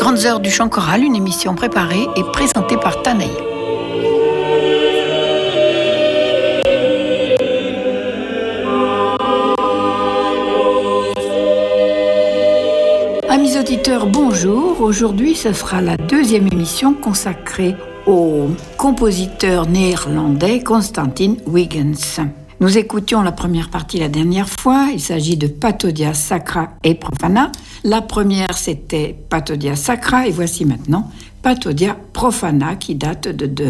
Grandes heures du chant choral, une émission préparée et présentée par Tanaï. Amis auditeurs, bonjour. Aujourd'hui, ce sera la deuxième émission consacrée au compositeur néerlandais Constantin Huygens. Nous écoutions la première partie la dernière fois. Il s'agit de Pathodia Sacra et Profana. La première, c'était Pathodia Sacra et voici maintenant Pathodia Profana qui date de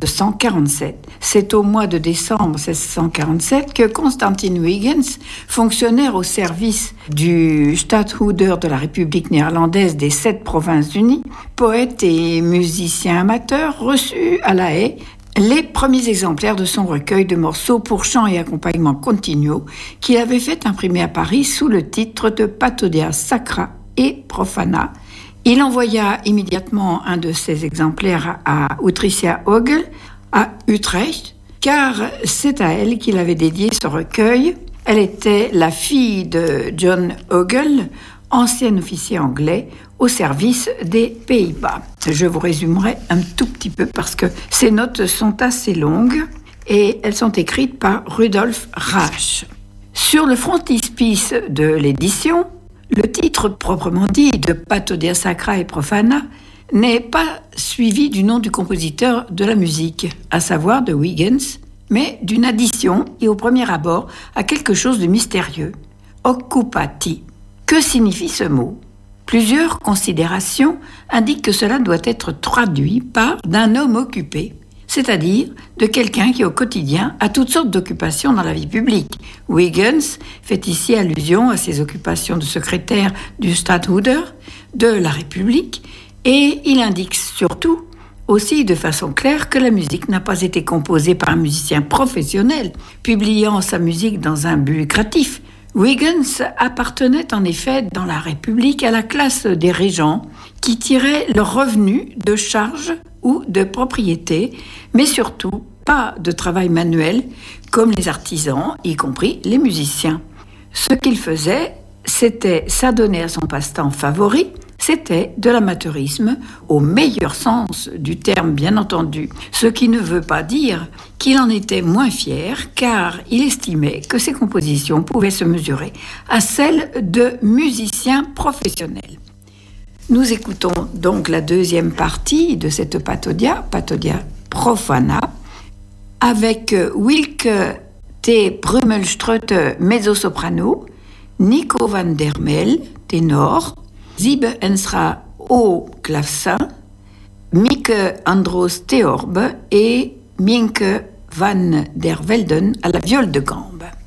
1647. C'est au mois de décembre 1647 que Constantin Huygens, fonctionnaire au service du Stadhouder de la République néerlandaise des 7 Provinces-Unies, poète et musicien amateur, reçut à La Haye les premiers exemplaires de son recueil de morceaux pour chant et accompagnement continuo qu'il avait fait imprimer à Paris sous le titre de Pathodia Sacra et Profana. Il envoya immédiatement un de ces exemplaires à Utricia Ogel, à Utrecht, car c'est à elle qu'il avait dédié ce recueil. Elle était la fille de John Ogel, ancien officier anglais au service des Pays-Bas. Je vous résumerai un tout petit peu parce que ces notes sont assez longues et elles sont écrites par Rudolf Raasch. Sur le frontispice de l'édition, le titre proprement dit de Pathodia Sacra et Profana n'est pas suivi du nom du compositeur de la musique, à savoir de Huygens, mais d'une addition et au premier abord à quelque chose de mystérieux. Occupati. Que signifie ce mot ? Plusieurs considérations indiquent que cela doit être traduit par d'un homme occupé, c'est-à-dire de quelqu'un qui au quotidien a toutes sortes d'occupations dans la vie publique. Huygens fait ici allusion à ses occupations de secrétaire du Stadhouder de la République et il indique surtout aussi de façon claire que la musique n'a pas été composée par un musicien professionnel, publiant sa musique dans un but lucratif. Huygens appartenait en effet dans la République à la classe des régents qui tiraient leurs revenus de charges ou de propriétés, mais surtout pas de travail manuel comme les artisans, y compris les musiciens. Ce qu'il faisait, c'était s'adonner à son passe-temps favori, c'était de l'amateurisme au meilleur sens du terme bien entendu, ce qui ne veut pas dire qu'il en était moins fier car il estimait que ses compositions pouvaient se mesurer à celles de musiciens professionnels. Nous écoutons donc la deuxième partie de cette Pathodia Profana, avec Wilke T. Brummelstrutte, mezzo-soprano, Nico van der Mel, ténor, Siebe Ensra au clavecin, Mieke Andros Theorbe et Mienke van der Velden à la viole de gambe.